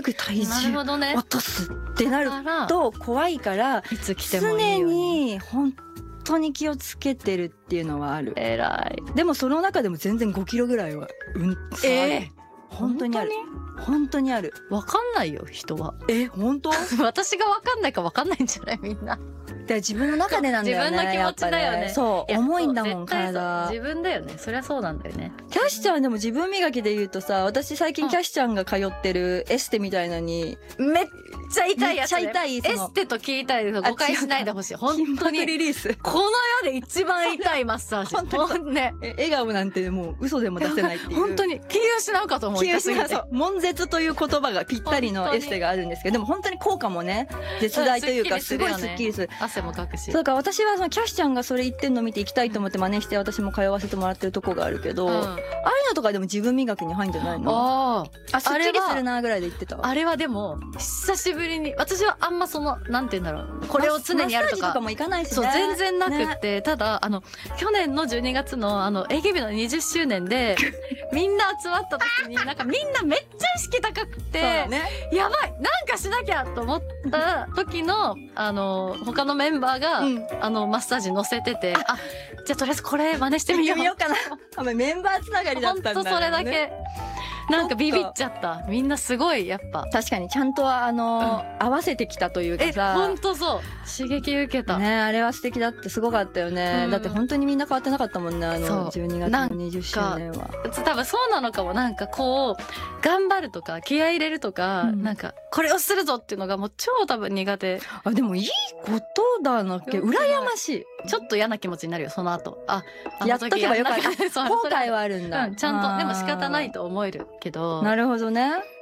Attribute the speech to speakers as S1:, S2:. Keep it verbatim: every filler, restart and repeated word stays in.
S1: ぐ体
S2: なる
S1: 重
S2: ほどね。
S1: 落とすってなる
S2: だから
S1: と怖いから
S2: いつ来てもいいよう
S1: 常
S2: に。
S1: に本当に気をつけてるっていうのはある。
S2: えらい。
S1: でもその中でも全然ごキロぐらいはうん差
S2: え
S1: 本当にある。本当にある。
S2: わかんないよ人は。
S1: え本当？
S2: 私がわかんないかわかんないんじゃないみんな。
S1: で自分の中でなんだよね。
S2: 自分の気持ちだよね
S1: やっぱそう
S2: いや
S1: 重いんだもん
S2: そう絶対そう
S1: 体。
S2: 自分だよね。そりゃそうなんだよね。
S1: キャシちゃんでも自分磨きで言うとさ、私最近キャシちゃんが通ってるエステみたいのに
S2: めっちゃ痛いやつ、ね、
S1: めっちゃ痛いその
S2: エステと聞いたり誤解しないでほしい。本当に
S1: リリース。
S2: この世で一番痛いマッサージ。
S1: 本当に
S2: ほんね。
S1: え笑顔なんてもう嘘でも出せないっていう。
S2: 本当に気を失うかと思う。
S1: 気を
S2: 痛すぎて
S1: 失うそう悶絶という言葉がぴったりのエステがあるんですけど、でも本当に効果もね絶大というかすごいスッキリする。
S2: 汗もかくし。
S1: そうだから私はそのキャシちゃんがそれ言ってんの見て行きたいと思って真似して私も通わせてもらってるとこがあるけど、
S2: うん、
S1: ああいうのとかでも自分磨きに入んじゃないの？
S2: あ
S1: あすっきりするなぐらいで言ってたわ。
S2: あれはでも久しぶりに、私はあんまそのなんて言うんだろう、これを常にやるとか
S1: マッサージとかも行かないしね。
S2: そう全然なく
S1: ね
S2: って、ただあの去年のじゅうにがつのあの エーケービー のにじゅっしゅうねんでみんな集まった時になんかみんなめっちゃ意識高くて、
S1: ね、
S2: やばいなんかしなきゃと思った時のあの他のメンバーが、うん、あのマッサージ乗せてて、あじゃあとりあえずこれ真似してみよう
S1: みようかな。あメンバーつながりだったんだ、ね、
S2: ほんとそれだけなんかビビっちゃった。みんなすごいやっぱ
S1: 確かにちゃんとあの、うん、合わせてきたというかさ、
S2: ほんとそう刺激受けた
S1: ね。あれは素敵だってすごかったよね、うん、だって本当にみんな変わってなかったもんね、あのじゅうにがつのにじゅっしゅうねんは。
S2: 多分そうなのかも。なんかこう頑張るとか気合い入れるとか、うん、なんかこれをするぞっていうのがもう超多分苦手。
S1: あでもいいことだなっけ、羨ましい。
S2: ちょっと嫌な気持ちになるよその後。あ
S1: あやっとけばよかった後悔はあるんだ、
S2: うん、ちゃんとでも仕方ないと思えるけど。
S1: なるほどね。